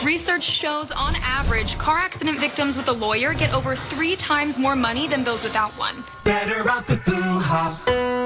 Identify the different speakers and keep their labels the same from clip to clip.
Speaker 1: Research shows, on average, car accident victims with a lawyer get over 3 times more money than those without one.
Speaker 2: Better off with Boo-ha.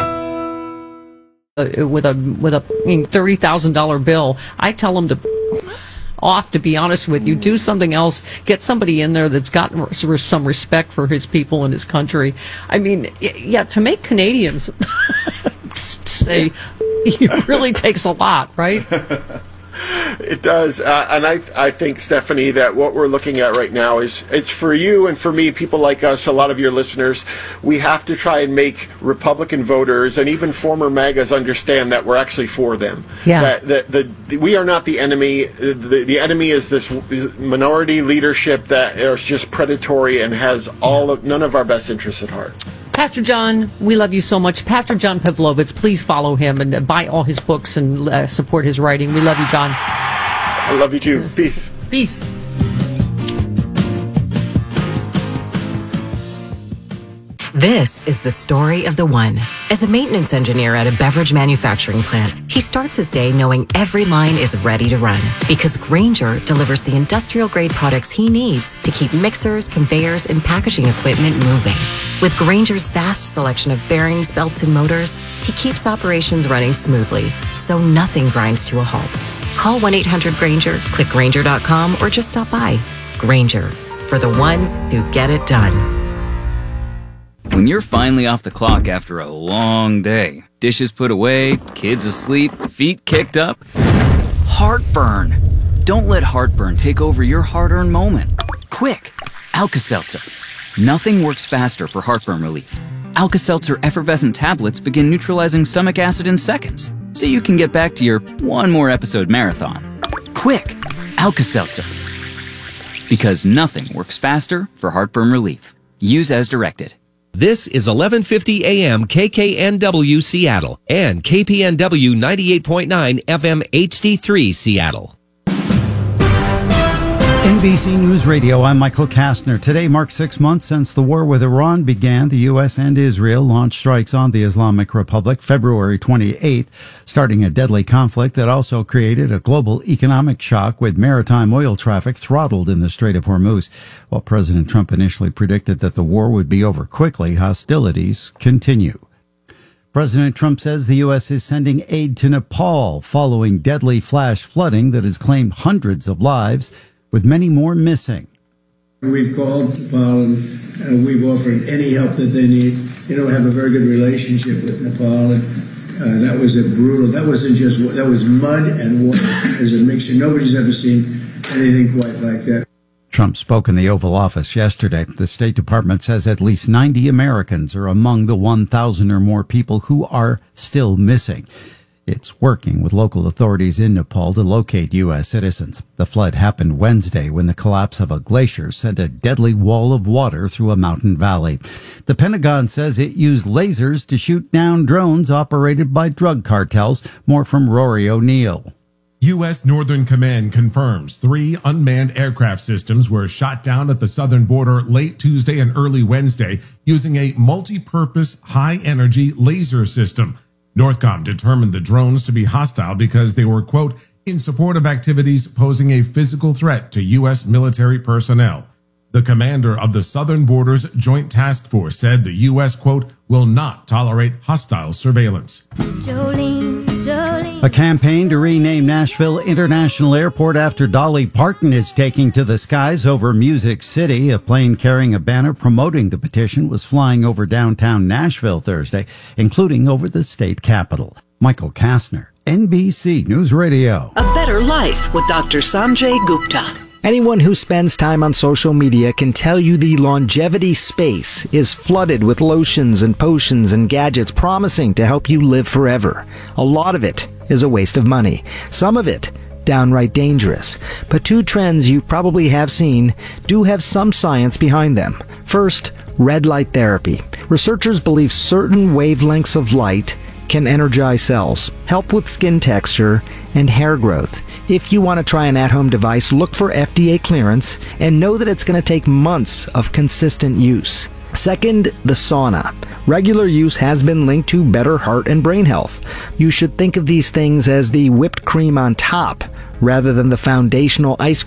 Speaker 3: With a $30,000 bill, I tell them to off, to be honest with you. Do something else. Get somebody in there that's got some respect for his people and his country. I mean, yeah, to make Canadians say, it really takes a lot, right?
Speaker 4: It does, and I think, Stephanie, that what we're looking at right now is, it's for you and for me, people like us, a lot of your listeners, we have to try and make Republican voters and even former MAGAs understand that we're actually for them.
Speaker 3: Yeah.
Speaker 4: That we are not the enemy. The enemy is this minority leadership that is just predatory and has none of our best interests at heart.
Speaker 3: Pastor John, we love you so much. Pastor John Pavlovitz, please follow him and buy all his books and support his writing. We love you, John.
Speaker 4: I love you too. Peace.
Speaker 3: Peace.
Speaker 5: This is the story of the one. As a maintenance engineer at a beverage manufacturing plant, he starts his day knowing every line is ready to run because Grainger delivers the industrial-grade products he needs to keep mixers, conveyors, and packaging equipment moving. With Grainger's vast selection of bearings, belts, and motors, he keeps operations running smoothly, so nothing grinds to a halt. Call 1-800-GRAINGER, click Grainger.com, or just stop by. Grainger, for the ones who get it done.
Speaker 6: When you're finally off the clock after a long day, dishes put away, kids asleep, feet kicked up, heartburn. Don't let heartburn take over your hard-earned moment. Quick, Alka-Seltzer. Nothing works faster for heartburn relief. Alka-Seltzer effervescent tablets begin neutralizing stomach acid in seconds, so you can get back to your one more episode marathon. Quick, Alka-Seltzer. Because nothing works faster for heartburn relief. Use as directed.
Speaker 7: This is 1150 AM KKNW Seattle and KPNW 98.9 FM HD3 Seattle.
Speaker 8: NBC News Radio, I'm Michael Kastner. Today marks 6 months since the war with Iran began. The U.S. and Israel launched strikes on the Islamic Republic February 28th, starting a deadly conflict that also created a global economic shock with maritime oil traffic throttled in the Strait of Hormuz. While President Trump initially predicted that the war would be over quickly, hostilities continue. President Trump says the U.S. is sending aid to Nepal following deadly flash flooding that has claimed hundreds of lives, with many more missing.
Speaker 9: We've called Nepal and we've offered any help that they need. We have a very good relationship with Nepal, and that was that was mud and water as a mixture. Nobody's ever seen anything quite like that.
Speaker 8: Trump spoke in the Oval Office yesterday. The State Department says at least 90 Americans are among the 1,000 or more people who are still missing. It's working with local authorities in Nepal to locate U.S. citizens. The flood happened Wednesday when the collapse of a glacier sent a deadly wall of water through a mountain valley. The Pentagon says it used lasers to shoot down drones operated by drug cartels. More from Rory O'Neill.
Speaker 10: U.S. Northern Command confirms 3 unmanned aircraft systems were shot down at the southern border late Tuesday and early Wednesday using a multi-purpose high-energy laser system. Northcom determined the drones to be hostile because they were, quote, in support of activities posing a physical threat to U.S. military personnel. The commander of the Southern Borders Joint Task Force said the U.S., quote, will not tolerate hostile surveillance.
Speaker 8: A campaign to rename Nashville International Airport after Dolly Parton is taking to the skies over Music City. A plane carrying a banner promoting the petition was flying over downtown Nashville Thursday, including over the state capitol. Michael Kastner, NBC News Radio.
Speaker 11: A better life with Dr. Sanjay Gupta.
Speaker 12: Anyone who spends time on social media can tell you the longevity space is flooded with lotions and potions and gadgets promising to help you live forever. A lot of it is a waste of money. Some of it downright dangerous. But 2 trends you probably have seen do have some science behind them. First, red light therapy. Researchers believe certain wavelengths of light can energize cells, help with skin texture and hair growth. If you want to try an at-home device, look for FDA clearance and know that it's going to take months of consistent use. Second, the sauna. Regular use has been linked to better heart and brain health. You should think of these things as the whipped cream on top rather than the foundational ice